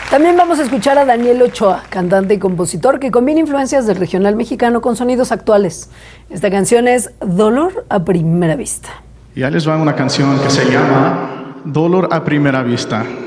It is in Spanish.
También vamos a escuchar a Daniel Ochoa, cantante y compositor que combina influencias del regional mexicano con sonidos actuales. Esta canción es Dolor a Primera Vista. Ya les va una canción que se llama Dolor a Primera Vista.